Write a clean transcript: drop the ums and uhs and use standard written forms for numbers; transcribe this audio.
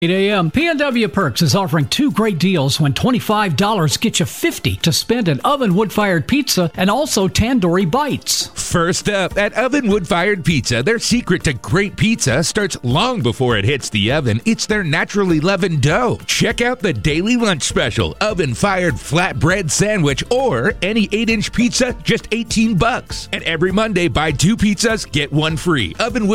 8 a.m. PNW Perks is offering 2 great deals when $25 gets you $50 to spend at Oven Wood-Fired Pizza and also Tandoori Bites. First up, at Oven Wood-Fired Pizza, their secret to great pizza starts long before it hits the oven. It's their naturally leavened dough. Check out the daily lunch special, Oven-Fired Flatbread Sandwich, or any 8-inch pizza, just $18. And every Monday, buy 2 pizzas, get 1 free. Oven